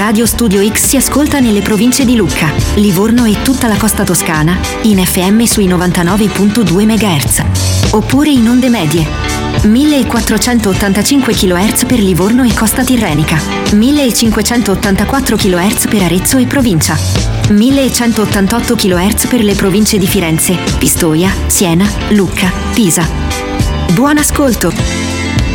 Radio Studio X si ascolta nelle province di Lucca, Livorno e tutta la costa toscana in FM sui 99.2 MHz, oppure in onde medie 1485 kHz per Livorno e costa tirrenica, 1584 kHz per Arezzo e provincia, 1188 kHz per le province di Firenze, Pistoia, Siena, Lucca, Pisa. Buon ascolto!